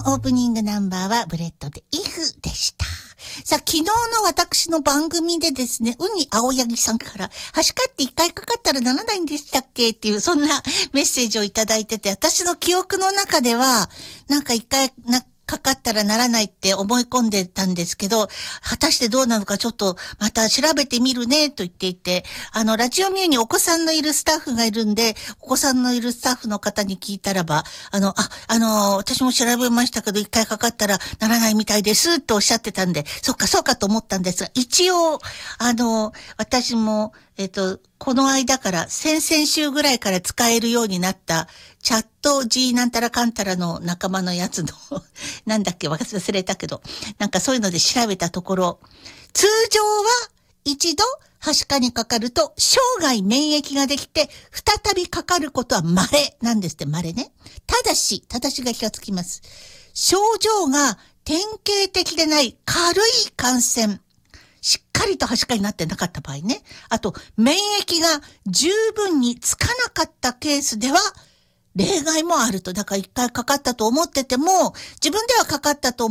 オープニングナンバーはブレッドで If でした。さあ、昨日の私の番組でですね、ウニ青柳さんから、はしかって一回かかったらならないんでしたっけっていう、そんなメッセージをいただいてて、私の記憶の中では、なんか一回かかったらならないって思い込んでたんですけど、果たしてどうなのかちょっとまた調べてみるねと言っていて、ラジオミューにお子さんのいるスタッフがいるんで、お子さんのいるスタッフの方に聞いたらば、私も調べましたけど、一回かかったらならないみたいですとおっしゃってたんで、そっかそうかと思ったんですが、一応、私も、この間から先々週ぐらいから使えるようになったチャット G なんたらかんたらの仲間のやつのなんだっけ忘れたけど、なんかそういうので調べたところ、通常は一度はしかにかかると生涯免疫ができて再びかかることは稀なんですって。稀ね。ただしが気がつきます。症状が典型的でない軽い感染、しっかりとはしかになってなかった場合ね。あと、免疫が十分につかなかったケースでは、例外もあると。だから一回かかったと思ってても、自分ではかかったと思